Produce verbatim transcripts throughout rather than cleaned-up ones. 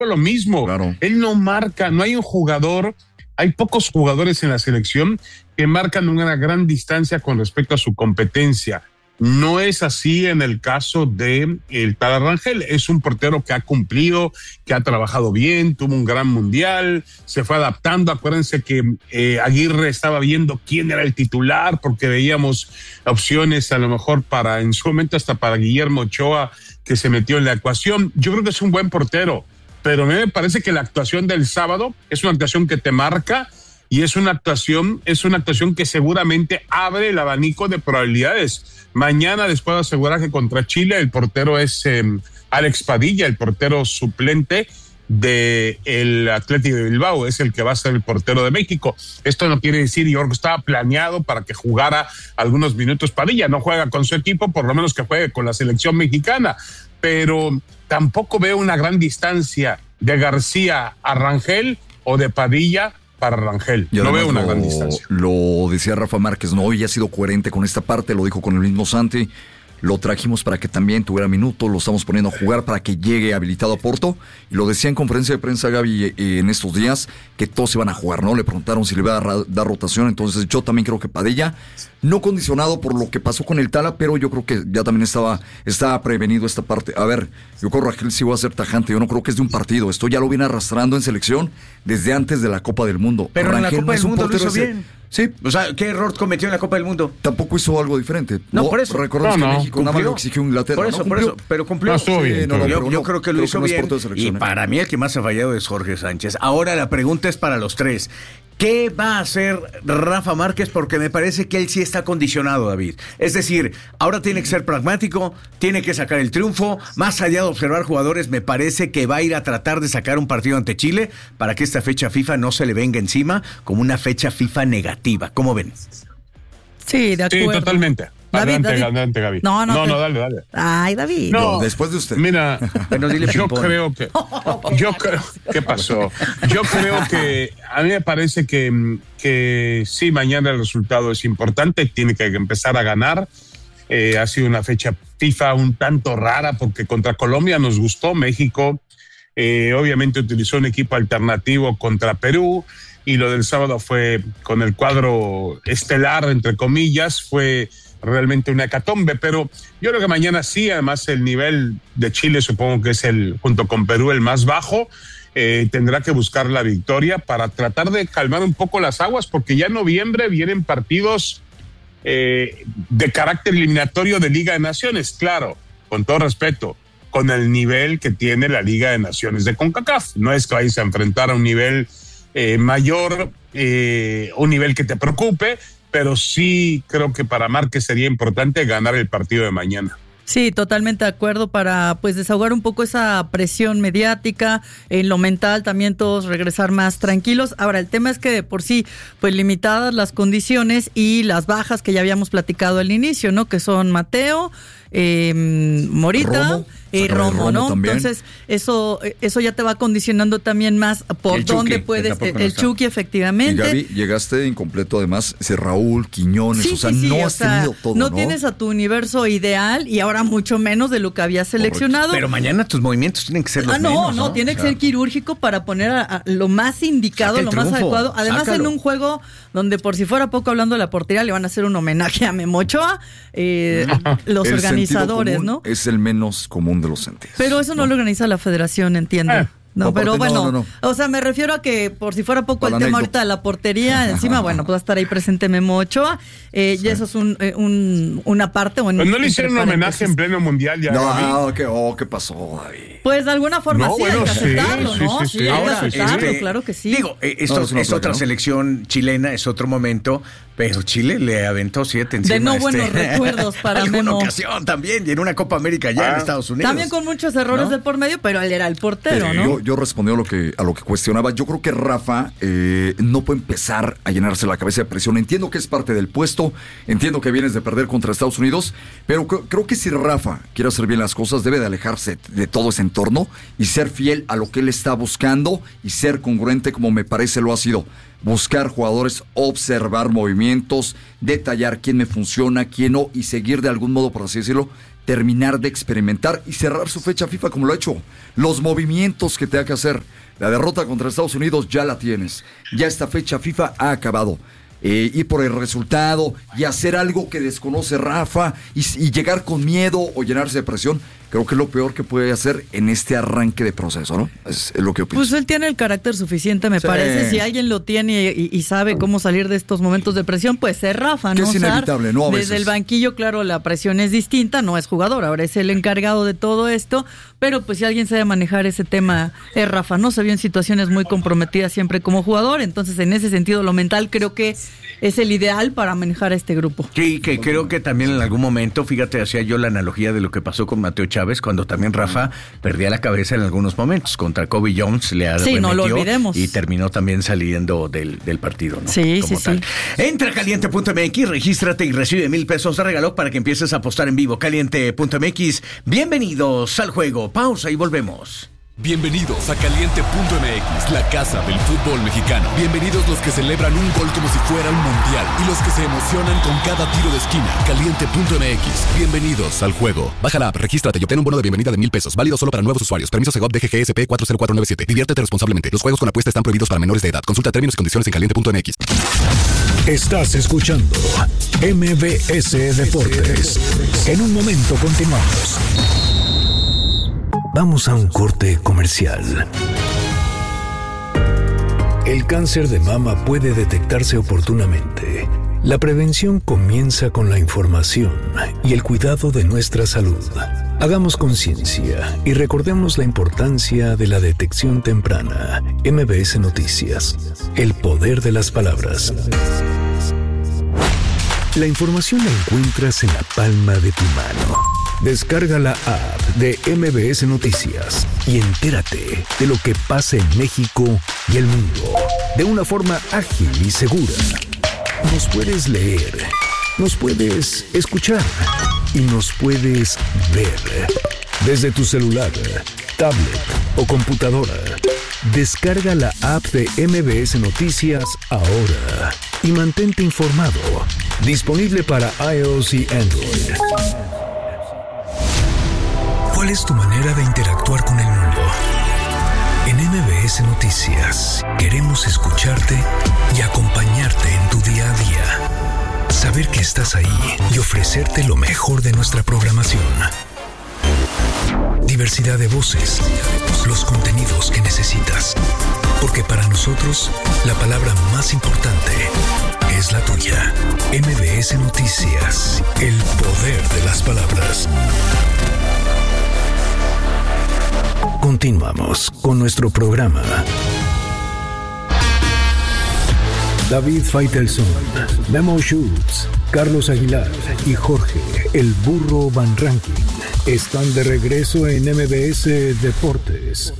lo mismo. Claro. Él no marca, no hay un jugador, hay pocos jugadores en la selección que marcan una gran distancia con respecto a su competencia. No es así en el caso de el Tala Rangel. Es un portero que ha cumplido, que ha trabajado bien, tuvo un gran mundial, se fue adaptando. Acuérdense que eh, Aguirre estaba viendo quién era el titular, porque veíamos opciones a lo mejor para, en su momento hasta para Guillermo Ochoa, que se metió en la ecuación. Yo creo que es un buen portero, pero a mí me parece que la actuación del sábado es una actuación que te marca. Y es una actuación, es una actuación que seguramente abre el abanico de probabilidades. Mañana les puedo asegurar que contra Chile el portero es eh, Alex Padilla, el portero suplente del Atlético de Bilbao, es el que va a ser el portero de México. Esto no quiere decir, yo creo que estaba planeado para que jugara algunos minutos Padilla, no juega con su equipo, por lo menos que juegue con la selección mexicana, pero tampoco veo una gran distancia de García a Rangel o de Padilla para Rangel. Yo no veo una lo, gran distancia. Lo decía Rafa Márquez, no, hoy ha sido coherente con esta parte, lo dijo con el mismo Santi, lo trajimos para que también tuviera minutos, lo estamos poniendo a jugar para que llegue habilitado a Porto, y lo decía en conferencia de prensa Gaby eh, en estos días, que todos iban a jugar, ¿no? Le preguntaron si le iba a ra- dar rotación, entonces yo también creo que Padilla, no condicionado por lo que pasó con el Tala, pero yo creo que ya también estaba, estaba prevenido esta parte. A ver, yo con Rangel sí voy a ser tajante, yo no creo que es de un partido, esto ya lo viene arrastrando en selección desde antes de la Copa del Mundo. Pero Rangel en la Copa no del Mundo lo hizo ese, bien. Sí. O sea, ¿qué error cometió en la Copa del Mundo? Tampoco hizo algo diferente. No, no por eso. Recordemos no, que no, México cumplió. nada más lo exigió Inglaterra. Por eso, ¿no? por eso. Pero cumplió. No, estuvo bien. Sí, no, no, yo, yo no, creo que lo creo hizo que no bien. Y ¿eh? para mí el que más ha fallado es Jorge Sánchez. Ahora la pregunta es para los tres. ¿Qué va a hacer Rafa Márquez? Porque me parece que él sí está condicionado, David. Es decir, ahora tiene que ser pragmático, tiene que sacar el triunfo. Más allá de observar jugadores, me parece que va a ir a tratar de sacar un partido ante Chile para que esta fecha FIFA no se le venga encima como una fecha FIFA negativa. ¿Cómo ven? Sí, de acuerdo. Sí, totalmente. David, Adelante, David. adelante, Gaby. No, no, no, te... no, dale, dale. Ay, David. No, después de usted. Mira, bueno, dile yo ping-pong. creo que, yo creo, ¿qué pasó? Yo creo que, a mí me parece que, que sí, mañana el resultado es importante, tiene que empezar a ganar. Eh, ha sido una fecha FIFA un tanto rara porque contra Colombia nos gustó, México eh, obviamente utilizó un equipo alternativo contra Perú, y lo del sábado fue con el cuadro estelar, entre comillas, fue realmente una hecatombe, pero yo creo que mañana sí, además el nivel de Chile supongo que es el, junto con Perú, el más bajo, eh, tendrá que buscar la victoria para tratar de calmar un poco las aguas, porque ya en noviembre vienen partidos eh, de carácter eliminatorio de Liga de Naciones, claro, con todo respeto, con el nivel que tiene la Liga de Naciones de CONCACAF, no es que vayas a enfrentar a un nivel Eh, mayor, eh, un nivel que te preocupe, pero sí creo que para Márquez sería importante ganar el partido de mañana. Sí, totalmente de acuerdo, para pues desahogar un poco esa presión mediática, en lo mental también todos regresar más tranquilos. Ahora, el tema es que de por sí, pues limitadas las condiciones y las bajas que ya habíamos platicado al inicio, ¿no? Que son Mateo, eh, Morita Romo, y Romo, Romo ¿no? también. Entonces, eso eso ya te va condicionando también más por El dónde Chucky, puedes, que el, tampoco no el está. Chucky, Y efectivamente. Gaby, llegaste incompleto además, ese Raúl, Quiñones, Sí, o sea, sí, sí, no o has sea, tenido todo, ¿no? no tienes a tu universo ideal y ahora mucho menos de lo que habías seleccionado. Pero mañana tus movimientos tienen que ser los Ah, no, menos, no, ¿no? tiene O que sea, ser quirúrgico para poner a, a lo más indicado, Saca el lo más triunfo, adecuado. Además, sácalo. en un juego donde, por si fuera poco, hablando de la portería, le van a hacer un homenaje a Memo Ochoa, eh, los El organizadores, sentido ¿no? común es el menos común de los sentidos. Pero eso no, lo organiza la federación, entiendo. Eh, No, aparte, pero bueno, no, no, no. o sea, me refiero a que por si fuera poco Para el tema anécdota. ahorita de la portería, encima, bueno, pues va a estar ahí presente Memo Ochoa, eh, y eso es un, eh, un, una parte. O en, Pues no le hicieron un entre homenaje en paréntesis. pleno mundial ya. No, Gaby. ¿qué, oh, ¿qué pasó, David? Pues de alguna forma No, sí, bueno, hay que sí, aceptarlo, sí, ¿no? sí, Sí, sí. hay que Ahora, aceptarlo, este, claro que sí. Digo, eh, esto No, es una es placa, otra ¿no? selección chilena, es otro momento, pero Chile le aventó siete encima. De no este, buenos recuerdos para alguna Memo. ocasión también, y en una Copa América ya Ah. en Estados Unidos. También con muchos errores ¿No? de por medio, pero él era el portero, Eh, ¿no? Yo, yo respondí a lo que a lo que cuestionaba. Yo creo que Rafa eh, no puede empezar a llenarse la cabeza de presión. Entiendo que es parte del puesto, entiendo que vienes de perder contra Estados Unidos, pero creo, creo que si Rafa quiere hacer bien las cosas, debe de alejarse de todo ese entorno y ser fiel a lo que él está buscando y ser congruente como me parece lo ha sido. Buscar jugadores, observar movimientos, detallar quién me funciona, quién no, y seguir de algún modo, por así decirlo, terminar de experimentar y cerrar su fecha FIFA como lo ha hecho. Los movimientos que tenga que hacer. La derrota contra Estados Unidos ya la tienes. Ya esta fecha FIFA ha acabado. Eh, ir por el resultado y hacer algo que desconoce Rafa y, y llegar con miedo o llenarse de presión, creo que es lo peor que puede hacer en este arranque de proceso, ¿no? Es, es lo que opino. Pues él tiene el carácter suficiente, me sí. parece. Si alguien lo tiene y, y sabe cómo salir de estos momentos de presión, pues es Rafa, que ¿no? Es inevitable, ¿no? A Desde el banquillo, claro, la presión es distinta, no es jugador, ahora es el encargado de todo esto, pero pues si alguien sabe manejar ese tema es Rafa, ¿no? Se vio en situaciones muy comprometidas siempre como jugador, entonces en ese sentido lo mental creo que es el ideal para manejar a este grupo. Sí, que creo que también en algún momento, fíjate, hacía yo la analogía de lo que pasó con Mateo Chávez, cuando también Rafa perdía la cabeza en algunos momentos. Contra Kobe Jones le arremetió, sí, no lo olvidemos. Y terminó también saliendo del, del partido, ¿no? Sí, Como sí, tal. sí. Entra a caliente punto m x, regístrate y recibe mil pesos de regalo para que empieces a apostar en vivo. caliente punto m x, bienvenidos al juego. Pausa y volvemos. Bienvenidos a caliente punto m x, la casa del fútbol mexicano. Bienvenidos los que celebran un gol como si fuera un mundial y los que se emocionan con cada tiro de esquina. caliente punto m x, bienvenidos al juego. Baja la app, regístrate y obtén un bono de bienvenida de mil pesos, válido solo para nuevos usuarios. Permiso Segov D G G S P cuatro cero cuatro nueve siete. Diviértete responsablemente. Los juegos con apuesta están prohibidos para menores de edad. Consulta términos y condiciones en caliente punto m x. Estás escuchando M V S Deportes. En un momento continuamos. Vamos a un corte comercial. El cáncer de mama puede detectarse oportunamente. La prevención comienza con la información y el cuidado de nuestra salud. Hagamos conciencia y recordemos la importancia de la detección temprana. M V S Noticias. El poder de las palabras. La información la encuentras en la palma de tu mano. Descarga la app de M V S Noticias y entérate de lo que pasa en México y el mundo de una forma ágil y segura. Nos puedes leer, nos puedes escuchar y nos puedes ver desde tu celular, tablet o computadora. Descarga la app de M V S Noticias ahora y mantente informado. Disponible para iOS y Android. ¿Cuál es tu manera de interactuar con el mundo? En M V S Noticias queremos escucharte y acompañarte en tu día a día. Saber que estás ahí y ofrecerte lo mejor de nuestra programación. Diversidad de voces, los contenidos que necesitas. Porque para nosotros, la palabra más importante es la tuya. M V S Noticias, el poder de las palabras. Continuamos con nuestro programa. David Faitelson, Memo Schultz, Carlos Aguilar y Jorge El Burro Van Rankin están de regreso en M V S Deportes.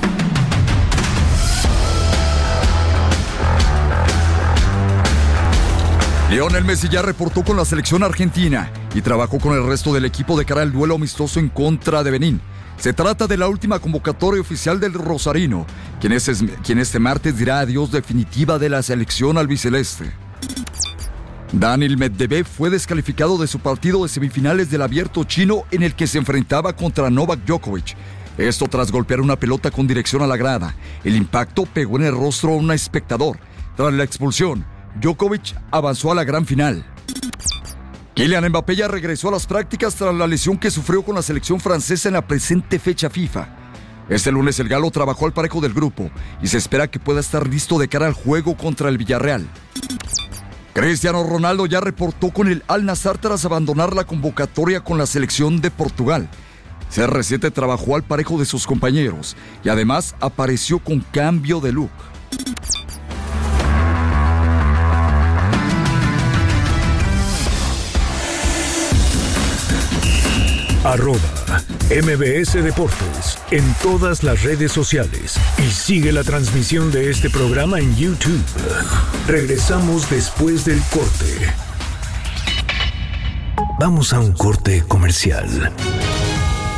Lionel Messi ya reportó con la selección argentina y trabajó con el resto del equipo de cara al duelo amistoso en contra de Benín. Se trata de la última convocatoria oficial del rosarino, quien, es, quien este martes dirá adiós definitiva de la selección albiceleste. Daniil Medvedev fue descalificado de su partido de semifinales del Abierto chino en el que se enfrentaba contra Novak Djokovic. Esto tras golpear una pelota con dirección a la grada. El impacto pegó en el rostro a un espectador. Tras la expulsión, Djokovic avanzó a la gran final. Kylian Mbappé ya regresó a las prácticas tras la lesión que sufrió con la selección francesa en la presente fecha FIFA. Este lunes el galo trabajó al parejo del grupo y se espera que pueda estar listo de cara al juego contra el Villarreal. Cristiano Ronaldo ya reportó con el Al-Nassr tras abandonar la convocatoria con la selección de Portugal. C R siete trabajó al parejo de sus compañeros y además apareció con cambio de look. Arroba M V S Deportes en todas las redes sociales y sigue la transmisión de este programa en YouTube. Regresamos después del corte. Vamos a un corte comercial.